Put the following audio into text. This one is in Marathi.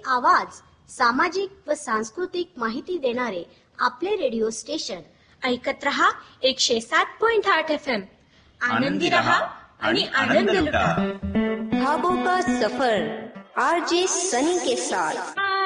आवाज, सामाजिक व सांस्कृतिक माहिती देणारे आपले रेडिओ स्टेशन. ऐकत रहा 107.8 FM. आनंदी रहा आणि आनंद लुटा. ख्वाबों का सफर RJ सनी के साथ.